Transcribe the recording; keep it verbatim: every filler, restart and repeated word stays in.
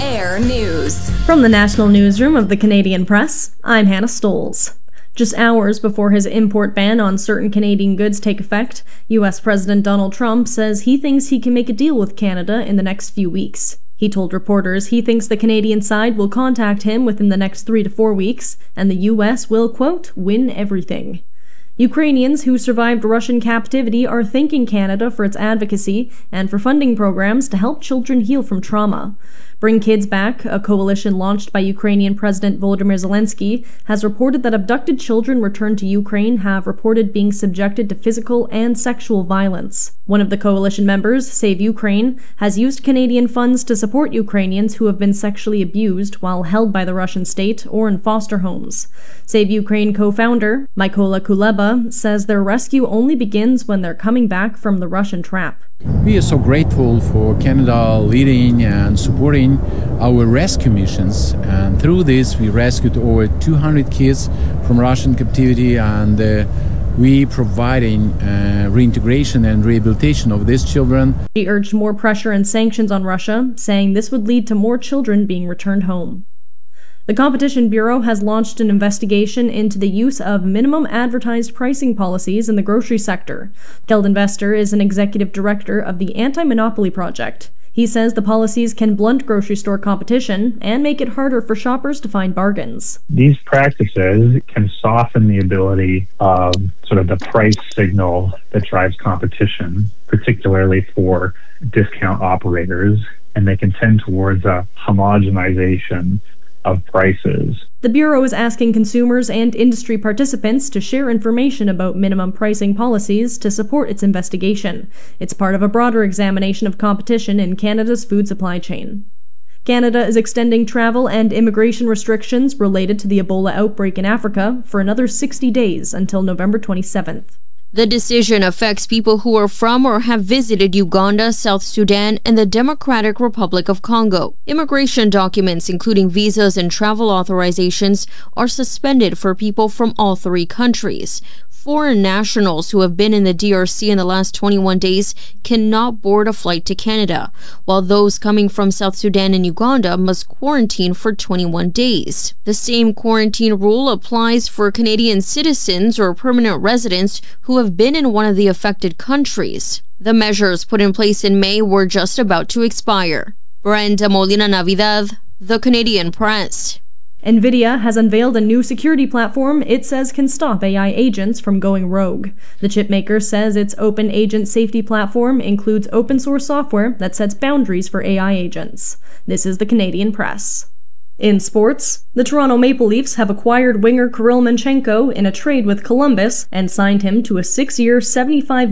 Air News. From the National Newsroom of the Canadian Press, I'm Hannah Stoles. Just hours before his import ban on certain Canadian goods take effect, U S President Donald Trump says he thinks he can make a deal with Canada in the next few weeks. He told reporters he thinks the Canadian side will contact him within the next three to four weeks, and the U S will, quote, win everything. Ukrainians who survived Russian captivity are thanking Canada for its advocacy and for funding programs to help children heal from trauma. Bring Kids Back, a coalition launched by Ukrainian President Volodymyr Zelensky, has reported that abducted children returned to Ukraine have reported being subjected to physical and sexual violence. One of the coalition members, Save Ukraine, has used Canadian funds to support Ukrainians who have been sexually abused while held by the Russian state or in foster homes. Save Ukraine co-founder, Mykola Kuleba, says their rescue only begins when they're coming back from the Russian trap. We are so grateful for Canada leading and supporting our rescue missions, and through this we rescued over two hundred kids from Russian captivity, and uh, we providing uh, reintegration and rehabilitation of these children. She urged more pressure and sanctions on Russia, saying this would lead to more children being returned home. The Competition Bureau has launched an investigation into the use of minimum advertised pricing policies in the grocery sector. Keldon Vester is an executive director of the Anti-Monopoly Project. He says the policies can blunt grocery store competition and make it harder for shoppers to find bargains. These practices can soften the ability of sort of the price signal that drives competition, particularly for discount operators, and they can tend towards a homogenization of prices. The Bureau is asking consumers and industry participants to share information about minimum pricing policies to support its investigation. It's part of a broader examination of competition in Canada's food supply chain. Canada is extending travel and immigration restrictions related to the Ebola outbreak in Africa for another sixty days until November twenty-seventh. The decision affects people who are from or have visited Uganda, South Sudan, and the Democratic Republic of Congo. Immigration documents, including visas and travel authorizations, are suspended for people from all three countries. Foreign nationals who have been in the D R C in the last twenty-one days cannot board a flight to Canada, while those coming from South Sudan and Uganda must quarantine for twenty-one days. The same quarantine rule applies for Canadian citizens or permanent residents who have been in one of the affected countries. The measures put in place in May were just about to expire. Brenda Molina Navidad, The Canadian Press. NVIDIA has unveiled a new security platform it says can stop A I agents from going rogue. The chipmaker says its Open Agent Safety platform includes open source software that sets boundaries for A I agents. This is the Canadian Press. In sports, the Toronto Maple Leafs have acquired winger Kirill Manchenko in a trade with Columbus and signed him to a six-year, seventy-five